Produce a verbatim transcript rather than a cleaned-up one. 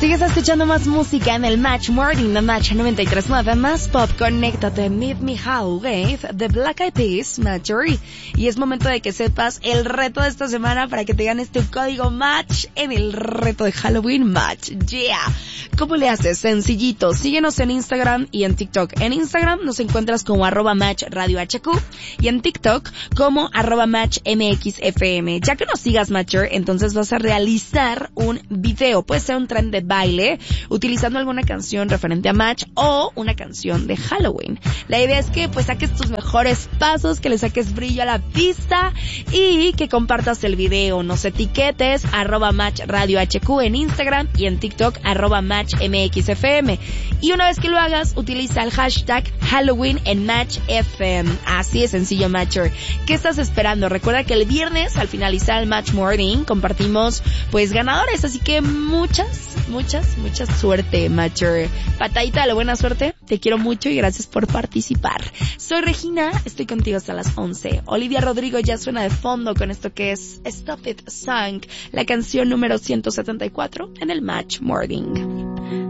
Sigues escuchando más música en el Match Morning de Match noventa y tres punto nueve, más pop. Conéctate, Meet Me Halfway de Black Eyed Peas, Matchery. Y es momento de que sepas el reto de esta semana para que te ganes tu código Match en el reto de Halloween Match. Yeah. ¿Cómo le haces? Sencillito. Síguenos en Instagram y en TikTok. En Instagram nos encuentras como arroba Match Radio H Q y en TikTok como arroba Match M X F M. Ya que nos sigas, Matcher, entonces vas a realizar un video. Puede ser un tren de baile utilizando alguna canción referente a Match o una canción de Halloween. La idea es que pues saques tus mejores pasos, que le saques brillo a la pista y que compartas el video. Nos etiquetes arroba Match Radio H Q en Instagram y en TikTok arroba Match M X F M. Y una vez que lo hagas, utiliza el hashtag Halloween en Match F M. Así es sencillo, Matcher. ¿Qué estás esperando? Recuerda que el viernes al finalizar el Match Morning compartimos pues ganadores, así que muchas, muchas, mucha suerte, Matcher. Patadita de la buena suerte, te quiero mucho y gracias por participar. Soy Regina, estoy contigo hasta las once. Olivia Rodrigo ya suena de fondo con esto que es Stop It Song, la canción número ciento setenta y cuatro en el Match Morning.